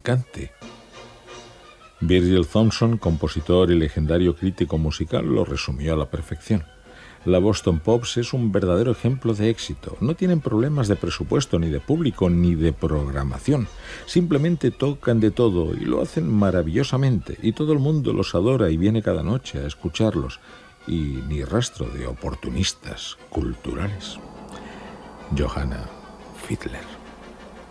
contrincante. Virgil Thomson, compositor y legendario crítico musical, lo resumió a la perfección. La Boston Pops es un verdadero ejemplo de éxito. No tienen problemas de presupuesto, ni de público, ni de programación. Simplemente tocan de todo y lo hacen maravillosamente. Y todo el mundo los adora y viene cada noche a escucharlos. Y ni rastro de oportunistas culturales. Johanna Fiedler.